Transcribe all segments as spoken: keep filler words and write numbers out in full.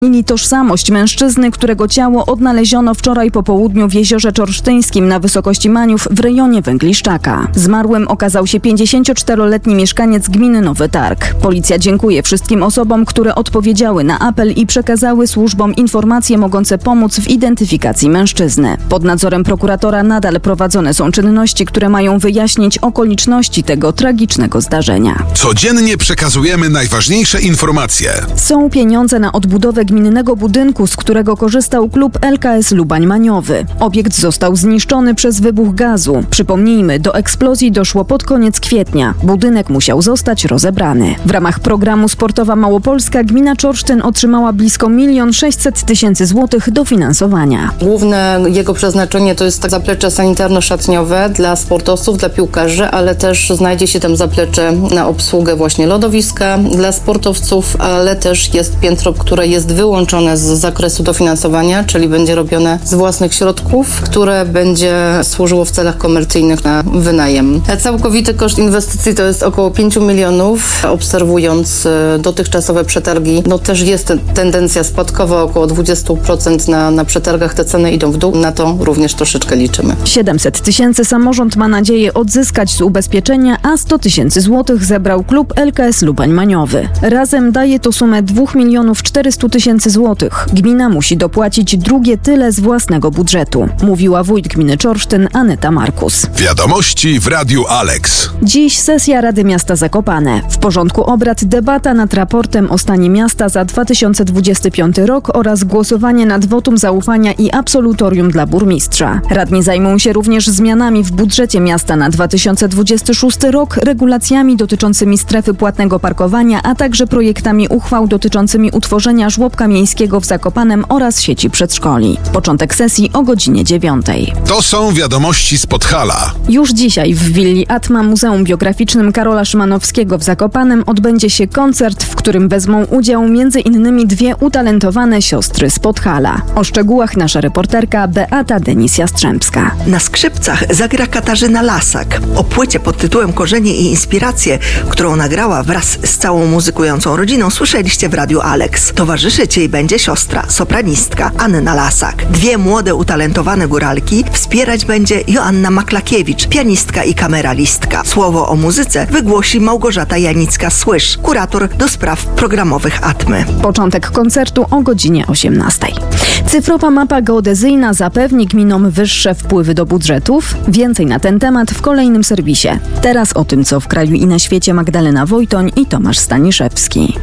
Tożsamość mężczyzny, którego ciało odnaleziono wczoraj po południu w Jeziorze Czorsztyńskim na wysokości Maniów w rejonie Węgliszczaka. Zmarłym okazał się pięćdziesięcioczteroletni mieszkaniec gminy Nowy Targ. Policja dziękuje wszystkim osobom, które odpowiedziały na apel i przekazały służbom informacje mogące pomóc w identyfikacji mężczyzny. Pod nadzorem prokuratora nadal prowadzone są czynności, które mają wyjaśnić okoliczności tego tragicznego zdarzenia. Codziennie przekazujemy najważniejsze informacje. Są pieniądze na odbudowę gminnego budynku, z którego korzystał klub L K S Lubań Maniowy. Obiekt został zniszczony przez wybuch gazu. Przypomnijmy, do eksplozji doszło pod koniec kwietnia. Budynek musiał zostać rozebrany. W ramach programu Sportowa Małopolska gmina Czorsztyn otrzymała blisko milion sześćset tysięcy złotych dofinansowania. Główne jego przeznaczenie to jest zaplecze sanitarno-szatniowe dla sportowców, dla piłkarzy, ale też znajdzie się tam zaplecze na obsługę właśnie lodowiska dla sportowców, ale też jest piętro, które jest wyłączone z zakresu dofinansowania, czyli będzie robione z własnych środków, które będzie służyło w celach komercyjnych na wynajem. Całkowity koszt inwestycji to jest około pięć milionów. Obserwując dotychczasowe przetargi, no też jest tendencja spadkowa, około dwadzieścia procent na, na przetargach te ceny idą w dół. Na to również troszeczkę liczymy. siedemset tysięcy samorząd ma nadzieję odzyskać z ubezpieczenia, a sto tysięcy złotych zebrał klub L K S Lubań Maniowy. Razem daje to sumę dwa miliony czterysta tysięcy złotych. Gmina musi dopłacić drugie tyle z własnego budżetu, mówiła wójt gminy Czorsztyn Aneta Markus. Wiadomości w Radiu Alex. Dziś sesja Rady Miasta Zakopane. W porządku obrad debata nad raportem o stanie miasta za dwa tysiące dwudziesty piąty rok oraz głosowanie nad wotum zaufania i absolutorium dla burmistrza. Radni zajmą się również zmianami w budżecie miasta na dwa tysiące dwudziesty szósty rok, regulacjami dotyczącymi strefy płatnego parkowania, a także projektami uchwał dotyczącymi utworzenia żłobka miejskiego w Zakopanem oraz sieci przedszkoli. Początek sesji o godzinie dziewiątej. To są wiadomości z Podhala. Już dzisiaj w willi Atma Muzeum Biograficznym Karola Szymanowskiego w Zakopanem odbędzie się koncert, w którym wezmą udział między innymi dwie utalentowane siostry z Podhala. O szczegółach nasza reporterka Beata Denis-Jastrzębska. Na skrzypcach zagra Katarzyna Lasak. O płycie pod tytułem Korzenie i inspiracje, którą nagrała wraz z całą muzykującą rodziną, słyszeliście w Radiu Alex. Towarzyszyć jej będzie siostra, sopranistka Anna Lasak. Dwie młode, utalentowane góralki wspierać będzie Joanna Maklakiewicz, pianistka i kameralistka. Słowo o muzyce wygłosi Małgorzata Janicka-Słysz, kurator do spraw programowych Atmy. Początek koncertu o godzinie osiemnastej. Cyfrowa mapa geodezyjna zapewni gminom wyższe wpływy do budżetów. Więcej na ten temat w kolejnym serwisie. Teraz o tym, co w kraju i na świecie Magdalena Wojtoń i Tomasz Staniszewski.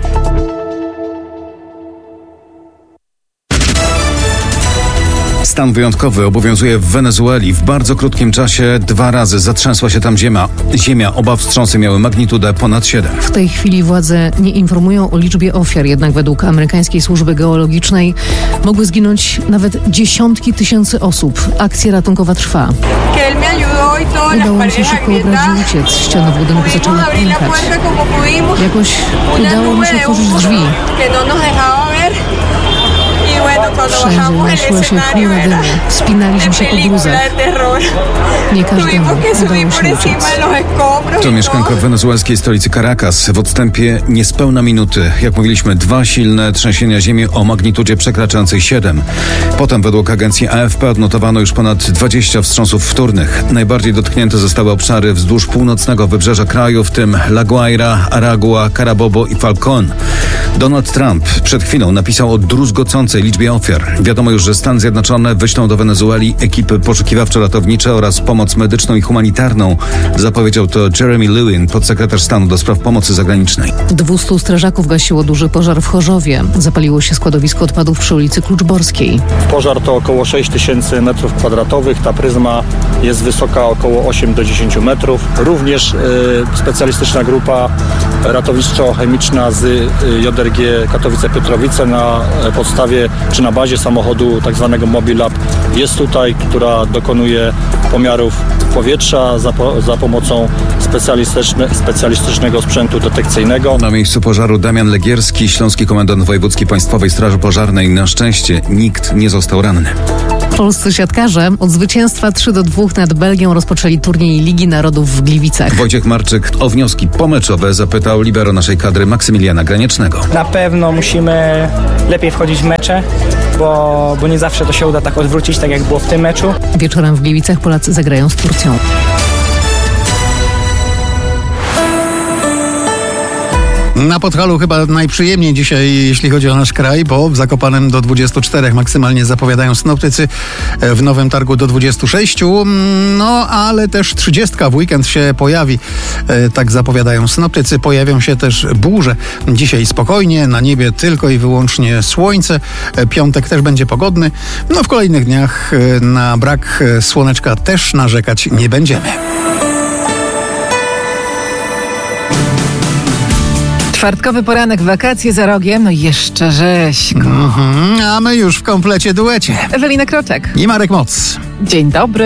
Stan wyjątkowy obowiązuje w Wenezueli. W bardzo krótkim czasie dwa razy zatrzęsła się tam ziemia. Ziemia. Oba wstrząsy miały magnitudę ponad siedem. W tej chwili władze nie informują o liczbie ofiar, jednak według amerykańskiej służby geologicznej mogły zginąć nawet dziesiątki tysięcy osób. Akcja ratunkowa trwa. Udało mi się szybko obrać i uciec. Ściany w budynku zaczęły pękać. Jakoś udało mi się otworzyć drzwi. Wszędzie unosiła się chmura dymu. Wspinaliśmy się po gruzach. Nie każdemu udało się uciec. To mieszkanka wenezuelskiej stolicy Caracas. W odstępie niespełna minuty, jak mówiliśmy, dwa silne trzęsienia ziemi o magnitudzie przekraczającej siedem. Potem według agencji A F P odnotowano już ponad dwadzieścia wstrząsów wtórnych. Najbardziej dotknięte zostały obszary wzdłuż północnego wybrzeża kraju, w tym La Guaira, Aragua, Carabobo i Falcón. Donald Trump przed chwilą napisał o druzgocącej liczbie ofiar. Wiadomo już, że Stany Zjednoczone wyślą do Wenezueli ekipy poszukiwawczo-ratownicze oraz pomoc medyczną i humanitarną. Zapowiedział to Jeremy Lewin, podsekretarz stanu do spraw pomocy zagranicznej. dwustu strażaków gasiło duży pożar w Chorzowie. Zapaliło się składowisko odpadów przy ulicy Kluczborskiej. Pożar to około sześć tysięcy metrów kwadratowych. Ta pryzma jest wysoka około osiem do dziesięciu metrów. Również y, specjalistyczna grupa ratowniczo-chemiczna z y, J R G Katowice-Piotrowice na podstawie czy na bazie samochodu tak zwanego Mobilab jest tutaj, która dokonuje pomiarów powietrza za, po, za pomocą specjalistyczne, specjalistycznego sprzętu detekcyjnego. Na miejscu pożaru Damian Legierski, śląski komendant wojewódzki Państwowej Straży Pożarnej. Na szczęście nikt nie został ranny. Polscy siatkarze od zwycięstwa trzy do dwóch nad Belgią rozpoczęli turniej Ligi Narodów w Gliwicach. Wojciech Marczyk o wnioski pomeczowe zapytał libero naszej kadry Maksymiliana Graniecznego. Na pewno musimy lepiej wchodzić w mecze, bo, bo nie zawsze to się uda tak odwrócić, tak jak było w tym meczu. Wieczorem w Gliwicach Polacy zagrają z Turcją. Na Podhalu chyba najprzyjemniej dzisiaj, jeśli chodzi o nasz kraj, bo w Zakopanem do dwudziestu czterech maksymalnie zapowiadają synoptycy, w Nowym Targu do dwudziestu sześciu, no ale też trzydziestka w weekend się pojawi, tak zapowiadają synoptycy. Pojawią się też burze. Dzisiaj spokojnie, na niebie tylko i wyłącznie słońce. Piątek też będzie pogodny. No w kolejnych dniach na brak słoneczka też narzekać nie będziemy. Czwartkowy poranek, wakacje za rogiem, no jeszcze rzeźko. Mm-hmm, a my już w komplecie duecie. Ewelina Kroczek i Marek Moc. Dzień dobry.